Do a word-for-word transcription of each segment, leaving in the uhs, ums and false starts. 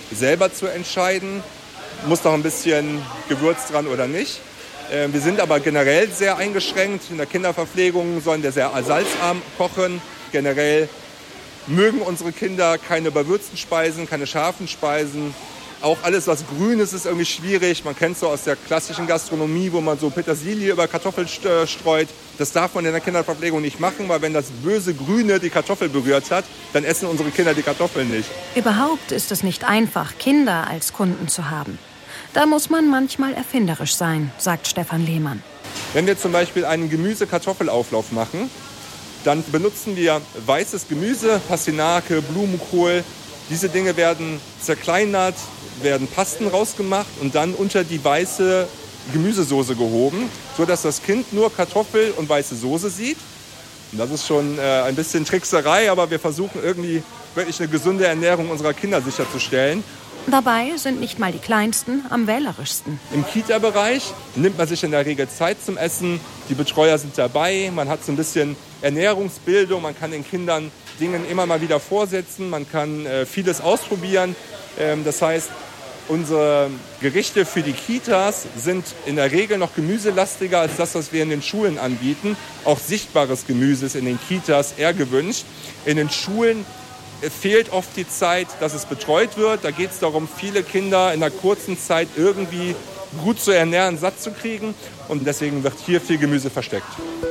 selber zu entscheiden, muss noch ein bisschen Gewürz dran oder nicht. Wir sind aber generell sehr eingeschränkt. In der Kinderverpflegung sollen wir sehr salzarm kochen. Generell mögen unsere Kinder keine überwürzten Speisen, keine scharfen Speisen. Auch alles, was grün ist, ist irgendwie schwierig. Man kennt es so aus der klassischen Gastronomie, wo man so Petersilie über Kartoffeln streut. Das darf man in der Kinderverpflegung nicht machen, weil wenn das böse Grüne die Kartoffel berührt hat, dann essen unsere Kinder die Kartoffeln nicht. Überhaupt ist es nicht einfach, Kinder als Kunden zu haben. Da muss man manchmal erfinderisch sein, sagt Stefan Lehmann. Wenn wir zum Beispiel einen Gemüse-Kartoffelauflauf machen, dann benutzen wir weißes Gemüse, Pastinake, Blumenkohl. Diese Dinge werden zerkleinert, werden Pasten rausgemacht und dann unter die weiße Gemüsesoße gehoben, sodass das Kind nur Kartoffel und weiße Soße sieht. Und das ist schon äh, ein bisschen Trickserei, aber wir versuchen irgendwie wirklich eine gesunde Ernährung unserer Kinder sicherzustellen. Dabei sind nicht mal die Kleinsten am wählerischsten. Im Kita-Bereich nimmt man sich in der Regel Zeit zum Essen. Die Betreuer sind dabei, man hat so ein bisschen Ernährungsbildung, man kann den Kindern Dinge immer mal wieder vorsetzen, man kann äh, vieles ausprobieren. Ähm, das heißt, unsere Gerichte für die Kitas sind in der Regel noch gemüselastiger als das, was wir in den Schulen anbieten. Auch sichtbares Gemüse ist in den Kitas eher gewünscht. In den Schulen fehlt oft die Zeit, dass es betreut wird. Da geht es darum, viele Kinder in einer kurzen Zeit irgendwie gut zu ernähren, satt zu kriegen. Und deswegen wird hier viel Gemüse versteckt.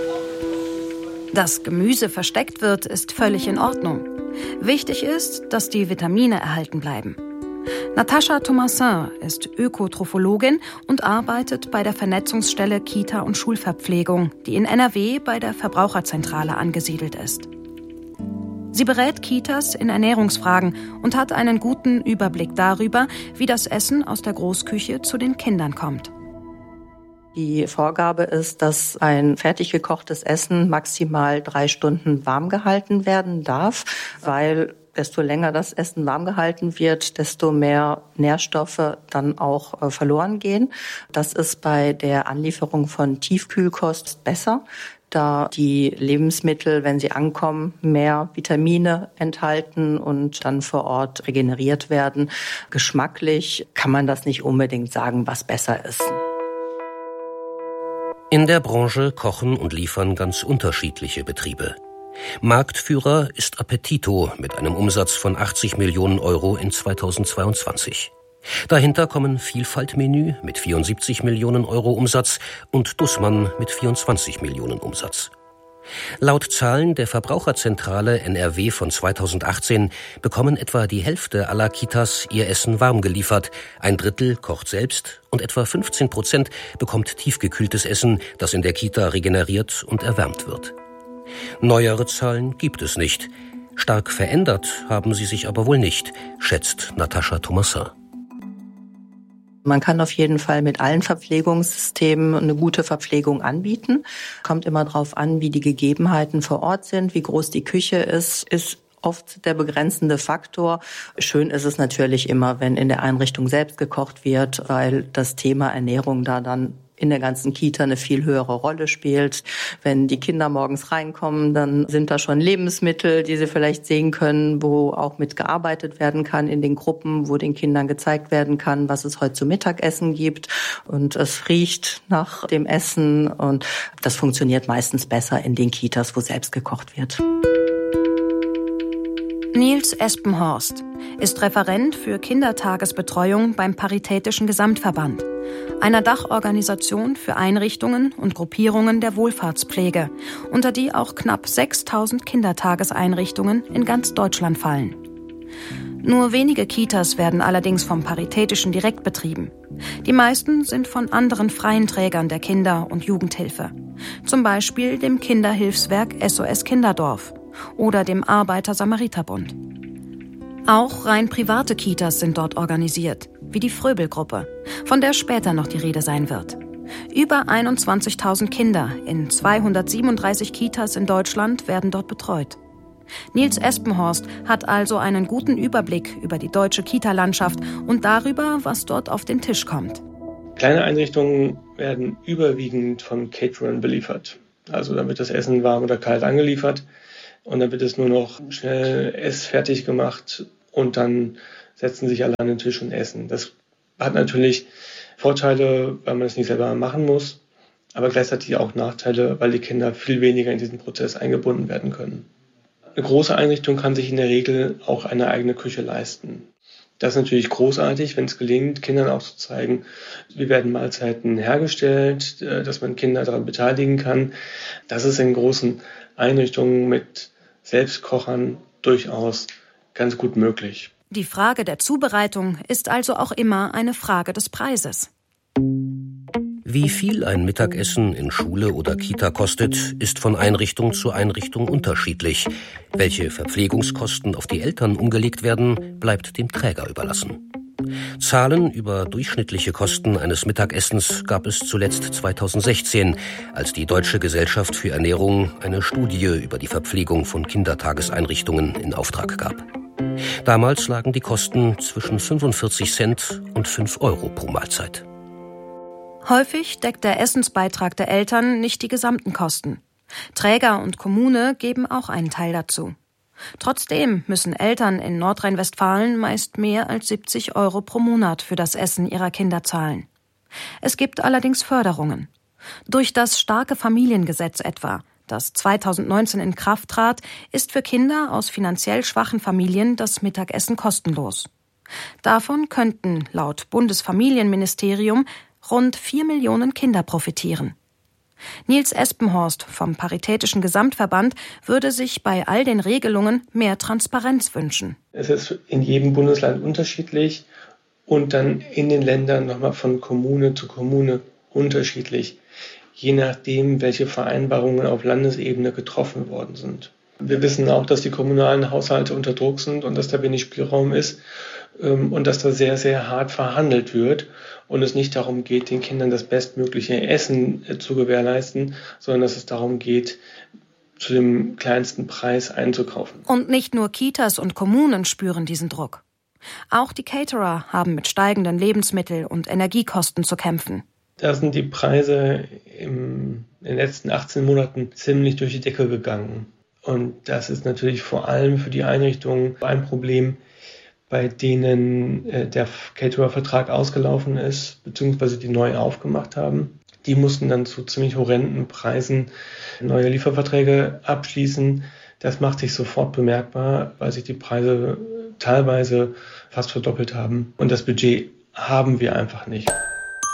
Dass Gemüse versteckt wird, ist völlig in Ordnung. Wichtig ist, dass die Vitamine erhalten bleiben. Natascha Thomasin ist Ökotrophologin und arbeitet bei der Vernetzungsstelle Kita- und Schulverpflegung, die in N R W bei der Verbraucherzentrale angesiedelt ist. Sie berät Kitas in Ernährungsfragen und hat einen guten Überblick darüber, wie das Essen aus der Großküche zu den Kindern kommt. Die Vorgabe ist, dass ein fertig gekochtes Essen maximal drei Stunden warm gehalten werden darf, weil desto länger das Essen warm gehalten wird, desto mehr Nährstoffe dann auch äh, verloren gehen. Das ist bei der Anlieferung von Tiefkühlkost besser, da die Lebensmittel, wenn sie ankommen, mehr Vitamine enthalten und dann vor Ort regeneriert werden. Geschmacklich kann man das nicht unbedingt sagen, was besser ist. In der Branche kochen und liefern ganz unterschiedliche Betriebe. Marktführer ist Appetito mit einem Umsatz von achtzig Millionen Euro in zweitausendzweiundzwanzig. Dahinter kommen Vielfalt Menü mit vierundsiebzig Millionen Euro Umsatz und Dussmann mit vierundzwanzig Millionen Umsatz. Laut Zahlen der Verbraucherzentrale N R W von zweitausendachtzehn bekommen etwa die Hälfte aller Kitas ihr Essen warm geliefert, ein Drittel kocht selbst und etwa fünfzehn Prozent bekommt tiefgekühltes Essen, das in der Kita regeneriert und erwärmt wird. Neuere Zahlen gibt es nicht. Stark verändert haben sie sich aber wohl nicht, schätzt Natascha Thomasin. Man kann auf jeden Fall mit allen Verpflegungssystemen eine gute Verpflegung anbieten. Kommt immer darauf an, wie die Gegebenheiten vor Ort sind, wie groß die Küche ist, ist oft der begrenzende Faktor. Schön ist es natürlich immer, wenn in der Einrichtung selbst gekocht wird, weil das Thema Ernährung da dann in der ganzen Kita eine viel höhere Rolle spielt. Wenn die Kinder morgens reinkommen, dann sind da schon Lebensmittel, die sie vielleicht sehen können, wo auch mitgearbeitet werden kann in den Gruppen, wo den Kindern gezeigt werden kann, was es heute zum Mittagessen gibt. Und es riecht nach dem Essen und das funktioniert meistens besser in den Kitas, wo selbst gekocht wird. Nils Espenhorst ist Referent für Kindertagesbetreuung beim Paritätischen Gesamtverband, einer Dachorganisation für Einrichtungen und Gruppierungen der Wohlfahrtspflege, unter die auch knapp sechstausend Kindertageseinrichtungen in ganz Deutschland fallen. Nur wenige Kitas werden allerdings vom Paritätischen direkt betrieben. Die meisten sind von anderen freien Trägern der Kinder- und Jugendhilfe, zum Beispiel dem Kinderhilfswerk S O S Kinderdorf oder dem Arbeiter-Samariter-Bund. Auch rein private Kitas sind dort organisiert, wie die Fröbel-Gruppe, von der später noch die Rede sein wird. Über einundzwanzigtausend Kinder in zweihundertsiebenunddreißig Kitas in Deutschland werden dort betreut. Nils Espenhorst hat also einen guten Überblick über die deutsche Kita-Landschaft und darüber, was dort auf den Tisch kommt. Kleine Einrichtungen werden überwiegend von Caterern beliefert. Also da wird das Essen warm oder kalt angeliefert und dann wird es nur noch schnell essfertig gemacht und dann setzen sich alle an den Tisch und essen. Das hat natürlich Vorteile, weil man es nicht selber machen muss, aber gleichzeitig auch Nachteile, weil die Kinder viel weniger in diesen Prozess eingebunden werden können. Eine große Einrichtung kann sich in der Regel auch eine eigene Küche leisten. Das ist natürlich großartig, wenn es gelingt, Kindern auch zu zeigen, wie werden Mahlzeiten hergestellt, dass man Kinder daran beteiligen kann. Das ist in großen Einrichtungen mit Selbstkochern durchaus ganz gut möglich. Die Frage der Zubereitung ist also auch immer eine Frage des Preises. Wie viel ein Mittagessen in Schule oder Kita kostet, ist von Einrichtung zu Einrichtung unterschiedlich. Welche Verpflegungskosten auf die Eltern umgelegt werden, bleibt dem Träger überlassen. Zahlen über durchschnittliche Kosten eines Mittagessens gab es zuletzt zweitausendsechzehn, als die Deutsche Gesellschaft für Ernährung eine Studie über die Verpflegung von Kindertageseinrichtungen in Auftrag gab. Damals lagen die Kosten zwischen fünfundvierzig Cent und fünf Euro pro Mahlzeit. Häufig deckt der Essensbeitrag der Eltern nicht die gesamten Kosten. Träger und Kommune geben auch einen Teil dazu. Trotzdem müssen Eltern in Nordrhein-Westfalen meist mehr als siebzig Euro pro Monat für das Essen ihrer Kinder zahlen. Es gibt allerdings Förderungen. Durch das starke Familiengesetz etwa, das zweitausendneunzehn in Kraft trat, ist für Kinder aus finanziell schwachen Familien das Mittagessen kostenlos. Davon könnten laut Bundesfamilienministerium rund vier Millionen Kinder profitieren. Nils Espenhorst vom Paritätischen Gesamtverband würde sich bei all den Regelungen mehr Transparenz wünschen. Es ist in jedem Bundesland unterschiedlich und dann in den Ländern nochmal von Kommune zu Kommune unterschiedlich, je nachdem, welche Vereinbarungen auf Landesebene getroffen worden sind. Wir wissen auch, dass die kommunalen Haushalte unter Druck sind und dass da wenig Spielraum ist und dass da sehr, sehr hart verhandelt wird und es nicht darum geht, den Kindern das bestmögliche Essen zu gewährleisten, sondern dass es darum geht, zu dem kleinsten Preis einzukaufen. Und nicht nur Kitas und Kommunen spüren diesen Druck. Auch die Caterer haben mit steigenden Lebensmittel- und Energiekosten zu kämpfen. Da sind die Preise im, in den letzten achtzehn Monaten ziemlich durch die Decke gegangen. Und das ist natürlich vor allem für die Einrichtungen ein Problem, bei denen äh, der Caterer-Vertrag ausgelaufen ist, beziehungsweise die neu aufgemacht haben. Die mussten dann zu ziemlich horrenden Preisen neue Lieferverträge abschließen. Das macht sich sofort bemerkbar, weil sich die Preise teilweise fast verdoppelt haben. Und das Budget haben wir einfach nicht.